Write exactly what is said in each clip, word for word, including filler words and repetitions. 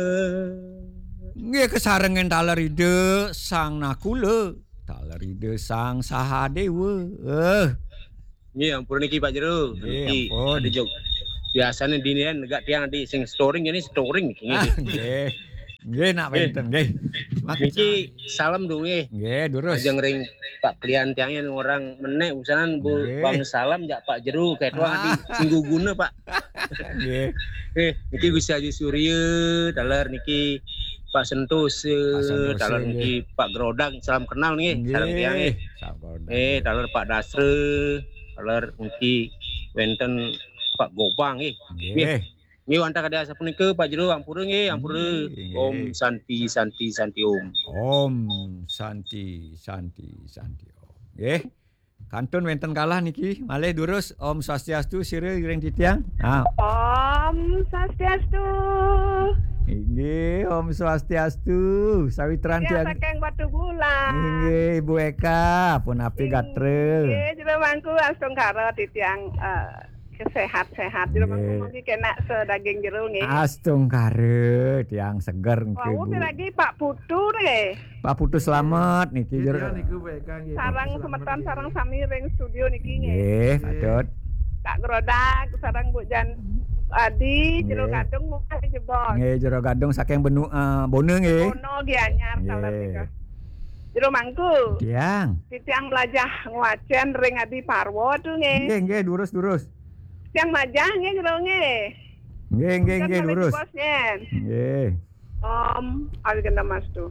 Nggih kesarengan taleride sang nakula, taleride sang Sahadewa. Eh. Nggih ampun niki Pak Jero, Nggih niki ampun. ade jog. Biasane dinian negak tiang di sing storing ini storing niki. Ah, nggih. Nggih nak wenten nggih. Niki salam dong nggih. Nggih durus. Ajeng ring Pak Klian tiangnya orang menek usahanan bu bang salam jak Pak Jero ketwa di singgu guna Pak. Nggih. Eh niki Gusti Haji Surya taler niki Pak Sentus, taler niki Pak Grodak salam kenal nih sareng tiang nggih. Eh taler Pak Dasre, taler niki wenten Pak Gobang nggih. Nggih. Nggih wonten kada sapunika Pak Jero ampura nggih ampura. Om Santi Santi Santi Om. Om Santi Santi Santi Om. Nggih. Kantun wenten kalah niki malih durus Om Swastiastu sira ring titiang. Ah. Om Swastiastu. Inggih Om Swastiastu. Sawitran tiang. Ya saking Batu Bulan. Inggih Ibu Eka pun api gatre. Nggih jero mangku astung karo titiang uh, sehat-sehat jero mangku mungkin kena sedaging jero nggih. Astung kare tiang seger niki Bu. Oh, lagi Pak Putu nggih. Pak Putu selamat niki jero. Sarang semeton sarang sami ring studio niki nggih. Nggih, patut. Kak Grodak sareng Bu Jan Adi jero gadung muka jebol. Nggih, jero gadung saking benu uh, Bono nggih. Bono nggih anyar saler nika. Jero mangku. Tiang. Titiang belajah ngwacen ring Adi Parwo tuh nggih. Nggih, nggih durus-durus. Tiang majah nggih jero nggih. Nggih, nggih, nggih durus. Nggih. Om, abi kena Mas tuh.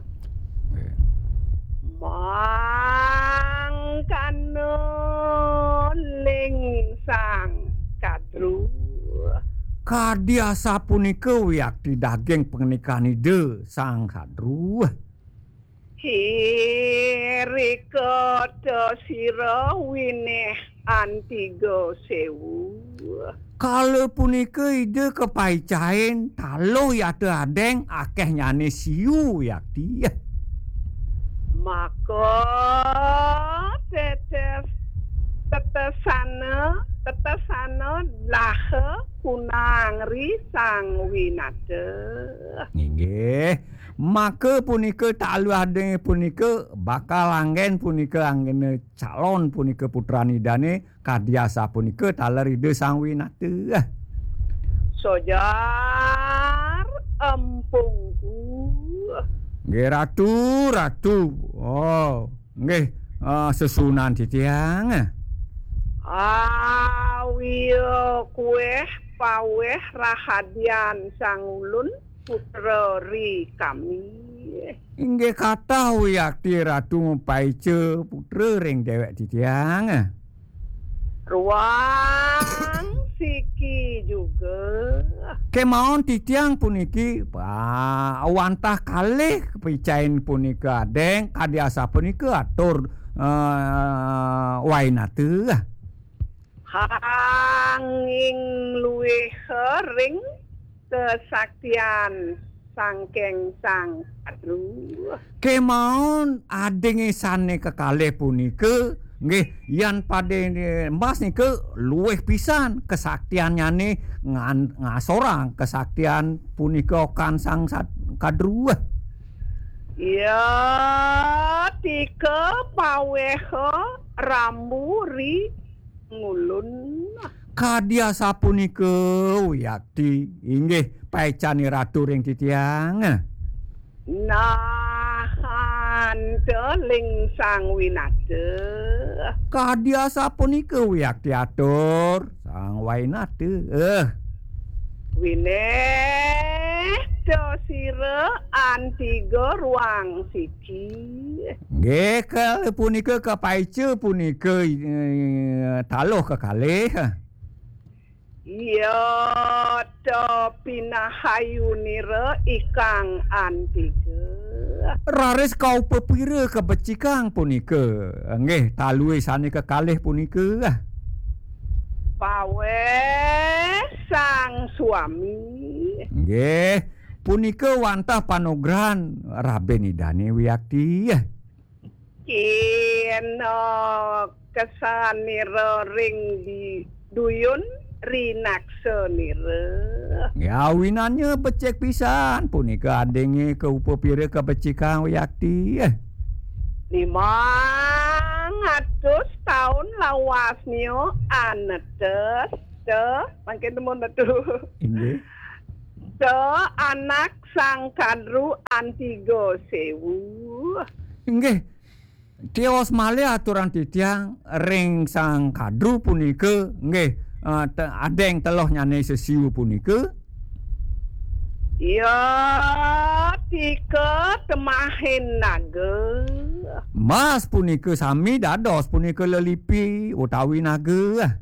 Mangkanon lingsang kadru. Kadiasa punika wiyakti daging pernikahan ide sang kadru. Hiriko dosira winih antigo sewu. Kalau punika ide kepaicain talo yata adeng akeh nyane siu yakti. Maka tetes tetesana tetesana lahe kunang risang winate. Nggih. Maka punika talu adeng punika bakal anggen punika anggene calon punika putranidane kadiasa punika taler ide sang winate. Sojar empungku. Nggih ratu, ratu. Oh, nggih uh, sesunan titiang. Awiyo kueh paweh rahadian sang ulun putra ri kami. Inggih kathah wiyakti ratu ngupaice putra ring dewek titiang. Ruang siki juga. Kemawon titiang puniki bah, wantah kalih kepicain punika adeng kadiasa punika atur uh, wainate. Hanging luwih ring kesaktian sangkeng sang kadru. Kemawon adenge sane kekalih punika nggih yan pade Mas nika luwih pisan kesaktiannyane ngan ngasorang kesaktian punika kan sang kadru. Ya tika paweho rambu ri ngulun. Kadiasa punika wiyakti inggih paecane ratu ring titiang. Nahan teling sang winate. Kadiasa punika wiyakti atur sang wainate. Eh. Wineh dosira antiga ruang siki. Nggih kal punika kapaice punika e, taloh kekalih. Iya to pinahayunira ikang antiga. Raris kau pepira kebecikang punika. Nggih talue sane kekalih punika. Pawe sang suami. Nggih punika wantah panograhan Raben Idane wiyakti. Kena kesanira ring di duyun rinakso nire. Ngawinannya becek pisan punika adenge ke upo pire ke becikang yakti. Limang atus tahun lawasnyo anetes te mangke temun betul. Inggih. Te anak sang kadru antigo sewu. Inggih. Tios malih aturan titiang ring sang kadru punika nggih uh, te, adeng teloh nyane sesiu punika. Ya tika temahin naga. Mas punika sami dados punika lelipi utawi naga.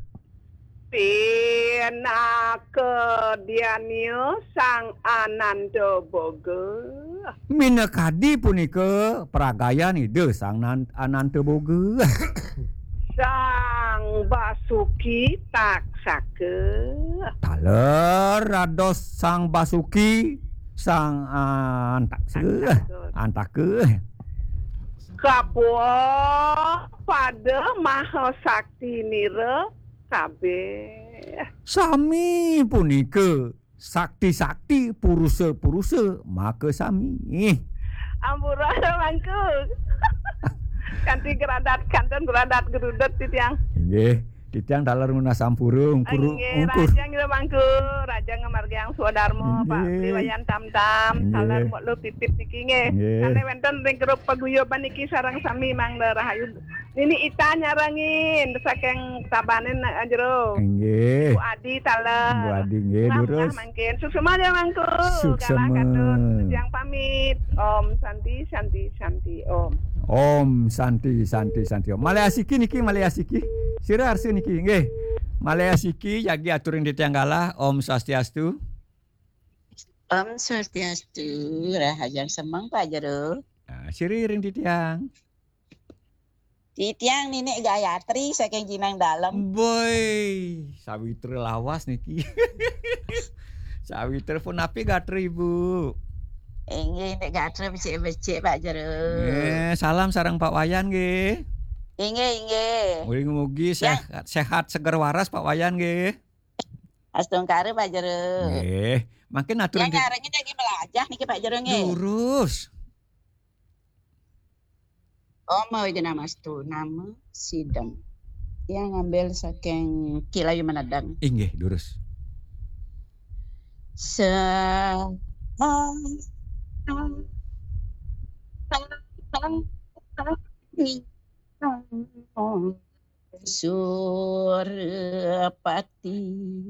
Pina kedianio sang Ananda Boga. Minakadi punika peragayan ide sang nan, Ananta Boga. Sang Basuki taksake. Taler rados sang Basuki sang uh, antakse antake. Kapua pada Maha Sakti nira kabeh. Sami punika sakti-sakti purusa-purusa maka sami. Ampura mangku. Kanti geradat kanten geradat gerudet titiang. Nggih, titiang dalar nguna sampurung puru Nggih, ungkur. raja ngira mangku, raja ngemargiang Swadarmo, Pak Liwayan Tam-tam, salar mok lu titip niki nggih. Kane wonten ring grup paguyuban iki sareng sami Mang Rahayu. Nini Ita nyarangin saking Tabanen jero. Nggih. Bu Adi taler. Bu Adi nggih durus. Mangkin suksema ya mangku. Suksema. Galah katun yang pamit. Om Santi Santi Santi Om. Om Santi Santi Santi Om. Malih asiki niki malih asiki. Sira arsu niki nggih. Malih asiki yagi aturin di tiang galah Om Swastiastu. Om Swastiastu, Rahajang Semang Pak Jero. Nah, siri ring di tiang. Titiang Nenek Gayatri saking Jinang Dalem. Boy, sawitra lawas niki. Sawitra pun api gatri Bu. Inggih Nek Gatra becik-becik Pak Jero. Eh, salam sareng Pak Wayan nggih. Inggih inggih. Mugi-mugi sehat, sehat seger waras Pak Wayan nggih. Astungkare Pak Jero. Nggih, makin aturan Yang ngarengin lagi melajah niki Pak Jero nggih. lurus. Oh mau jenama Mas tu nama Sidam. Yang ngambil saking Kilayu Manadang. Inggih, lurus. Se Surapati